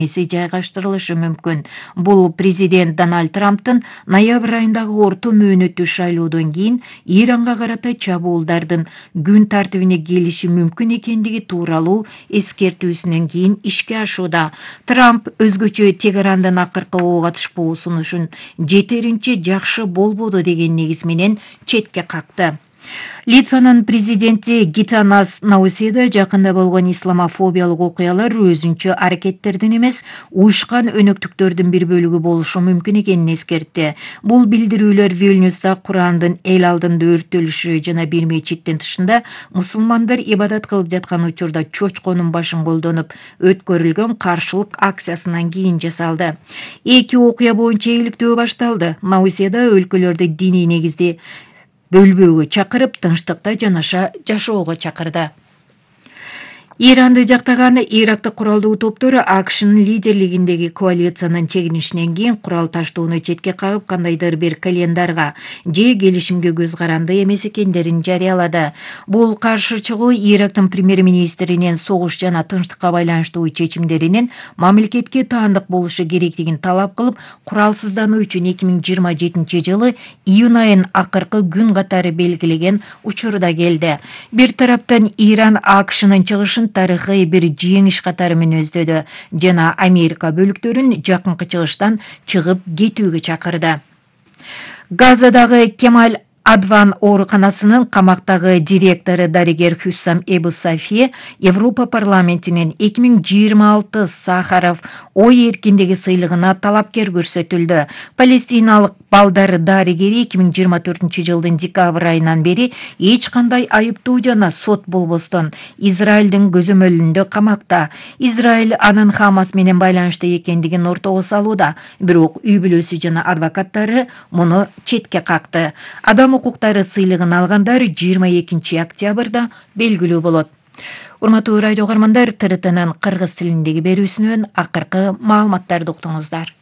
жайгаштырылышы мүмкүн. Бул президент Дональд Трамптын ноябрь айындагы орто мөөнөттүү шайлоодон кийин Иранга карата чабуулдардын күн тартибине келиши мүмкүн экендиги тууралуу эскертүүсүнөн кийин ишке ашууда. Трамп өзгөчө Тегерандын акыркы оога атышпоо сунушун жетеринче жакшы болбоду деген негиз менен четке какты. Литванын президенти Гитанас Науседа жакында болгон исламофобиялык окуялар өзүнчө аракеттердин эмес, уюшкан өнөктүктөрдүн бир бөлүгү болушу мүмкүн экенин эскертти. Бул билдирүүлөр Вильнюста Курандын эл алдында өрттөлүшү жана бир мечиттин тышында мусулмандар ибадат кылып жаткан учурда чочконун башын колдонуп өткөрүлгөн каршылык акциясынан кийин жасалды. Эки окуя боюнча иликтөө башталды. Науседа өлкөлөрдү диний негизде бөлбөөгө чакырып, тынчтыкта жанаша жашоого чакырды. Иранды жактаган Ирактык куралдуу топтор АКШнын лидерлигиндеги коалициянын чегинишинен кийин курал таштоону четке кагып, кандайдыр бир календарга же келишимге көз каранды эмес экендерин жарыялады. Бул каршы чыгуу Ирактын премьер-министринин согуш жана тынчтыкка байланыштуу чечимдеринин мамлекетке таандык болушу керектигин талап кылып, куралсыздануу үчүн 2027-жылы июнь айын акыркы күн катары белгилеген учурда келди. Бир тараптан Иран АКШнын чыгышын тарыхый бир жеңиш катары мүнөздөдү жана Америка бөлүктөрүн жакынкы чыгыштан чыгып кетүүгө чакырды. Газадагы Кемаль Адван ооруканасынын камактагы директору дарыгер Хуссам Эбу Сафи Европа парламентинин 2026 Сахаров ой эркиндиги сыйлыгына талапкер көрсөтүлдү. Палестиналык балдар дарыгери 2024-жылдын декабрь айынан бери эч кандай айыптуу жана сот болбостон Израилдин көзөмөлүндө камакта. Израиль анын Хамас менен байланышта экендигин ортого салууда, бирок үй бүлөсү жана адвокаттары муну четке какты. Адам укуктары сыйлыгын алгандар 22 октябрда белгилүү болот. Урматтуу радио угармандар, ТРТнын кыргыз тилиндеги берүүсүнөн акыркы маалыматтарды уктуңуздар.